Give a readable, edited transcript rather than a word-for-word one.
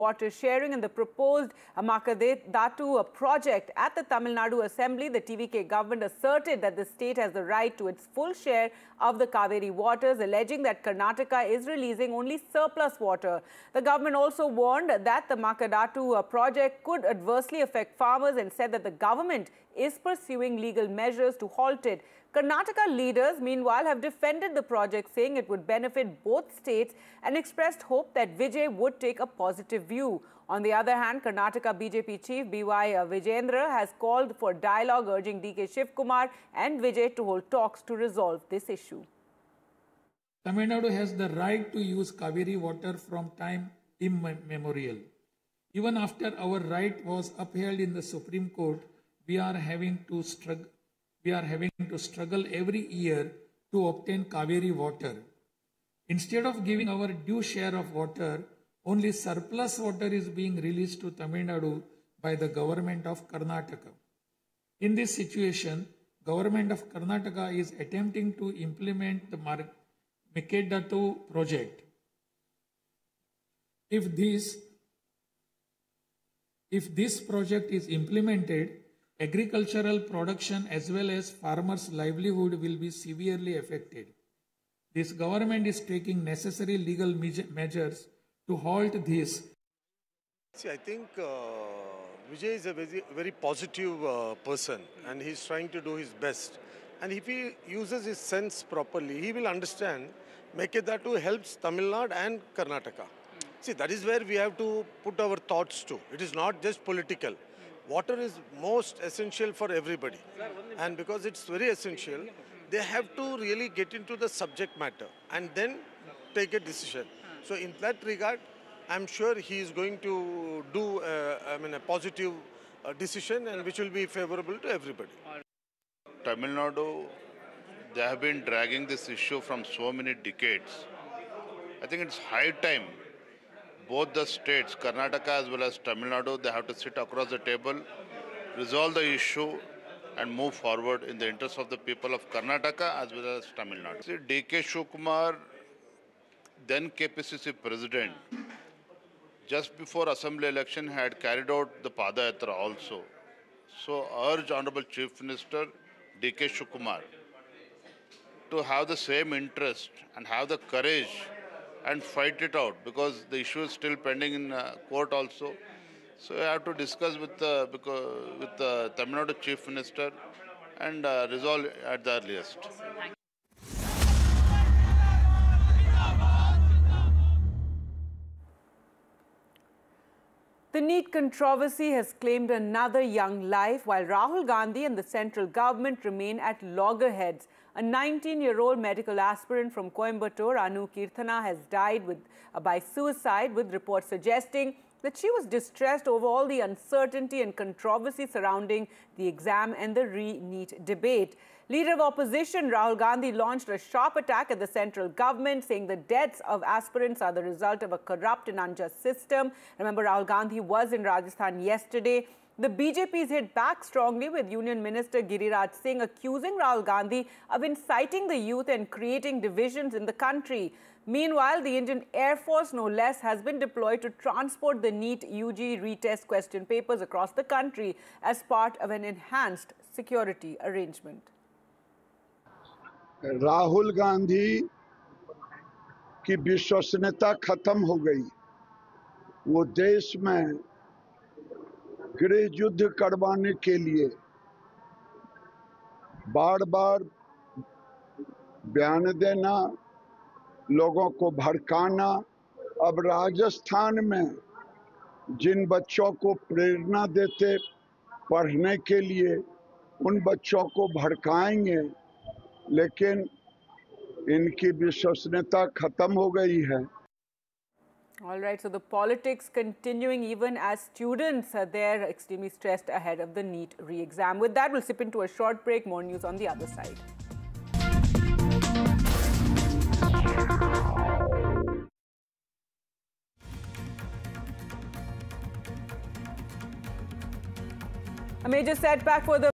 water sharing and the proposed Makadatu project at the Tamil Nadu Assembly, the TVK government asserted that the state has the right to its full share of the Kaveri waters, alleging that Karnataka is releasing only surplus water. The government also warned that the Makadatu project could adversely affect farmers and said that the government is pursuing legal measures to halt it. Karnataka leaders, meanwhile, have defended the project, saying it would benefit both states and expressed hope that Vijay would take a positive view. On the other hand, Karnataka BJP chief B.Y. Vijayendra has called for dialogue, urging D.K. Shivkumar and Vijay to hold talks to resolve this issue. Tamil Nadu has the right to use Kaveri water from time immemorial. Even after our right was upheld in the Supreme Court, we are having to struggle every year to obtain Kaveri water. Instead of giving our due share of water, only surplus water is being released to Tamil Nadu by the government of Karnataka. In this situation, government of Karnataka is attempting to implement the Makadatu project. If this project is implemented, agricultural production as well as farmers' livelihood will be severely affected. This government is taking necessary legal measures to halt this. See, I think Vijay is a very positive person, and he's trying to do his best. And if he uses his sense properly, he will understand Makadatu helps Tamil Nadu and Karnataka. See, that is where we have to put our thoughts to. It is not just political. Water is most essential for everybody. And because it's very essential, they have to really get into the subject matter and then take a decision. So in that regard, I'm sure he is going to do a positive decision, and which will be favorable to everybody. Tamil Nadu, they have been dragging this issue from so many decades. I think it's high time both the states, Karnataka as well as Tamil Nadu, they have to sit across the table, resolve the issue and move forward in the interest of the people of Karnataka as well as Tamil Nadu. See, D.K. Shivkumar, then KPCC president, just before assembly election had carried out the Padayatra also. So urge Honorable Chief Minister D.K. Shivkumar to have the same interest and have the courage and fight it out, because the issue is still pending in court also. So we have to discuss with the Tamil Nadu Chief Minister and resolve at the earliest. The NEET controversy has claimed another young life, while Rahul Gandhi and the central government remain at loggerheads. A 19-year-old medical aspirant from Coimbatore, Anu Kirthana, has died by suicide, with reports suggesting that she was distressed over all the uncertainty and controversy surrounding the exam and the re-NEET debate. Leader of opposition Rahul Gandhi launched a sharp attack at the central government, saying the deaths of aspirants are the result of a corrupt and unjust system. Remember, Rahul Gandhi was in Rajasthan yesterday. The BJP's hit back strongly, with Union Minister Giriraj Singh accusing Rahul Gandhi of inciting the youth and creating divisions in the country. Meanwhile, the Indian Air Force, no less, has been deployed to transport the NEET UG retest question papers across the country as part of an enhanced security arrangement. Rahul Gandhi की विश्वसनीयता खत्म हो गई। वो देश में गृह युद्ध करवाने के लिए बार बार बयान देना, लोगों को भड़काना। अब राजस्थान में जिन बच्चों को प्रेरणा देते पढ़ने के लिए, उन बच्चों को भड़काएंगे, लेकिन इनकी विश्वसनीयता खत्म हो गई है। All right, so the politics continuing even as students are there extremely stressed ahead of the NEET re-exam. With that, we'll slip into a short break. More news on the other side. A major setback for the